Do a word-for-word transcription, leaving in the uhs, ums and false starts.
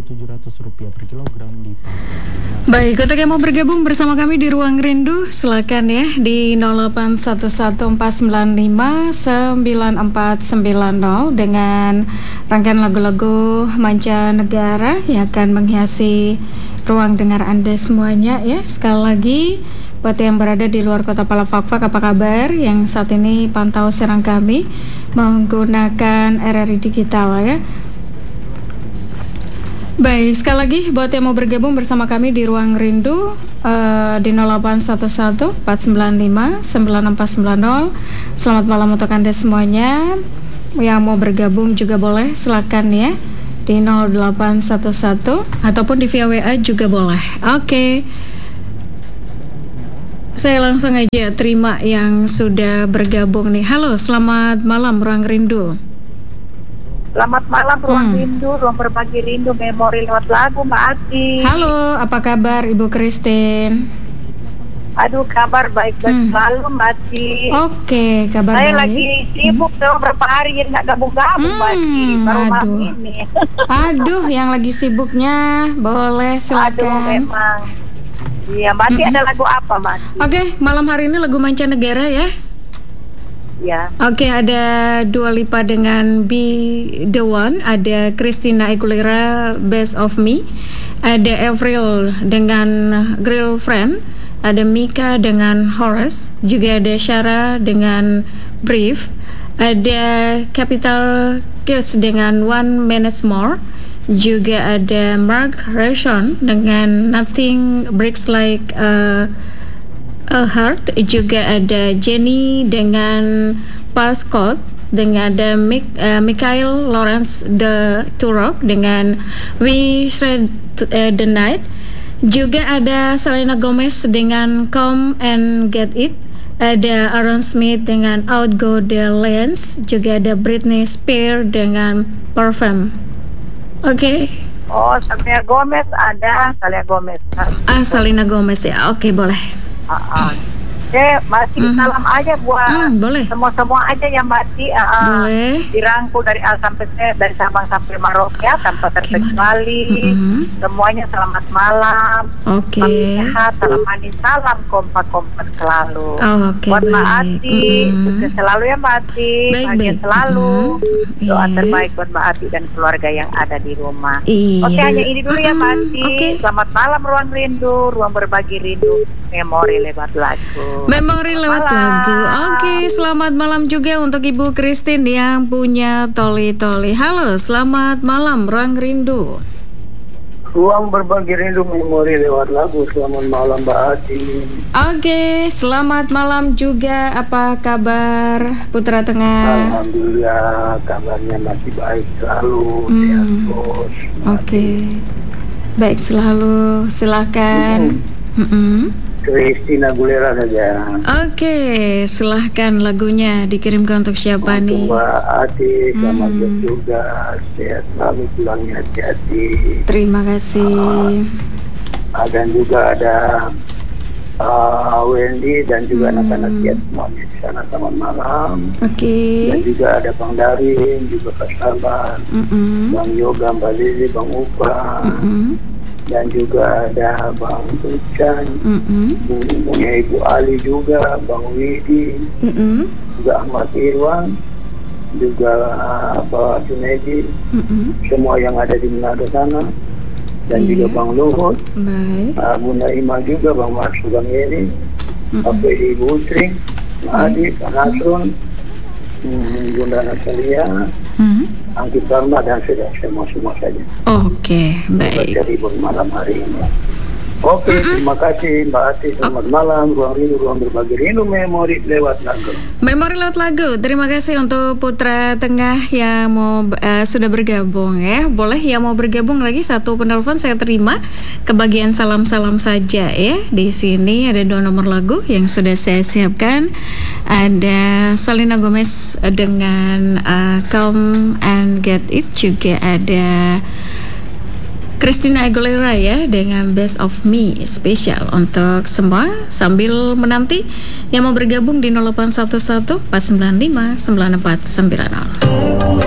tujuh ratus rupiah per kilogram di Patok. Baik, untuk yang mau bergabung bersama kami di Ruang Rindu, silakan ya di nol delapan satu satu empat sembilan lima sembilan empat sembilan nol dengan rangkaian lagu-lagu mancanegara yang akan menghiasi ruang dengar Anda semuanya ya. Sekali lagi, buat yang berada di luar kota Palafakfak, apa kabar? Yang saat ini pantau siaran kami menggunakan R R I Digital ya. Baik, sekali lagi buat yang mau bergabung bersama kami di Ruang Rindu uh, di nol delapan satu satu empat sembilan lima sembilan empat sembilan nol. Selamat malam untuk Anda semuanya. Yang mau bergabung juga boleh, silakan ya di nol delapan satu satu ataupun di via W A juga boleh. Oke. Okay. Saya langsung aja terima yang sudah bergabung nih. Halo, selamat malam Ruang Rindu. Selamat malam Ruang hmm. Rindu, Ruang Berbagi Rindu, memori lewat lagu Mbak Ati. Halo, apa kabar Ibu Christine? Aduh, kabar baik-baik hmm. selalu Mbak Ati. Oke, kabar Saya baik. lagi sibuk hmm. beberapa hari jadi nggak gabung-gabung hmm, Mbak Ati, baru malam ini. Aduh, yang lagi sibuknya boleh silakan. Aduh, memang. Iya, Mbak Ati, hmm. ada lagu apa Mbak Ati? Oke, malam hari ini lagu mancanegara ya. Ya. Oke, okay, ada Dua Lipa dengan Be The One, ada Christina Aguilera Best of Me, ada Avril dengan Girlfriend, ada Mika dengan Horace, juga ada Shara dengan Brief, ada Capital Kids dengan One Minute More, juga ada Mark Ronson dengan Nothing Breaks Like a A Heart, juga ada Jenny dengan Passcode, dengan ada Mik, uh, Mikhail Lawrence The Turok dengan We Shred uh, the Night, juga ada Selena Gomez dengan Come and Get It, ada Aaron Smith dengan Outgo the Lens, juga ada Britney Spears dengan Parfum. Oke. Okay. Oh, Selena Gomez ada Selena Gomez. Ah, Selena Gomez ya. Oke, okay, boleh. Uh-uh. Oke, masih mm. salam aja buat mm, boleh. semua-semua aja yang masih uh, boleh. dirangkul dari A sampai Z, dari Sabang sampai Merauke ya, tanpa terkecuali. Mm-hmm. Semuanya selamat malam. Oke. Okay. Sehat, salam manis, salam kompak-kompak selalu. Oh, okay, buat Mbak Ati, mm-hmm. sukses selalu ya Mbak Ati, bahagia selalu. Mm-hmm. Doa yeah. terbaik buat Mbak Ati dan keluarga yang ada di rumah. Iya. Oke, hanya ini dulu ya Mbak Ati. Okay. Selamat malam Ruang Rindu, Ruang Berbagi Rindu, memori lewat lagu. Memori lewat malam. lagu. Oke, selamat malam juga untuk Ibu Christine yang punya Toli-Toli. Halo, selamat malam Ruang Rindu. Ruang Berbagi Rindu, memori lewat lagu. Selamat malam Mbak Ati. Oke, selamat malam juga. Apa kabar Putra Tengah? Alhamdulillah, kabarnya masih baik selalu. Hmm. Ya, bos. Oke, baik selalu. Silakan. Hmm. Mm-mm. Christina Aguilera saja. Oke, silahkan lagunya dikirimkan untuk siapa untuk nih? Mbak Ati, selamat hmm. juga, sehat selalu, pulangnya hati-hati. Terima kasih. Uh, dan juga ada uh, Wendy dan juga hmm. anak-anak ya semuanya di sana, selamat malam. Oke. Okay. Dan juga ada Bang Darin, juga Pak Saban, mm-hmm. Bang Yoga, Mbak Lili, Bang Upa. Mm-hmm. Dan juga ada Bang Tucan, mm-hmm. punya Ibu Ali juga, Bang Widi, mm-hmm. juga Ahmad Irwan, juga Pak Junedi, mm-hmm. semua yang ada di Manado sana, dan yeah. juga Bang Luhut, uh, Bunda Ima juga, Bang Marsu, Bang Yeni, mm-hmm. Pak Fedi Butri, Pak Adi, Pak Nasrun, hmm, Bunda Natalia, mm-hmm. Angki Karma, dan sudah semua-semua saja. Oke, okay, baik. Jadi malam hari ini. Oke, okay, uh-huh. terima kasih Mbak Ati. Selamat oh. malam. Ruang Rindu, Ruang Berbagi Rindu, memori lewat lagu. Memori lewat lagu. Terima kasih untuk Putra Tengah yang mau uh, sudah bergabung ya. Boleh yang mau bergabung lagi satu penelpon saya terima. Kebagian salam-salam saja ya. Di sini ada dua nomor lagu yang sudah saya siapkan. Ada Selena Gomez dengan uh, Come and Get It, juga ada Christina Aguilera ya dengan Best of Me, spesial untuk semua sambil menanti yang mau bergabung di nol delapan satu satu empat sembilan lima sembilan empat sembilan nol.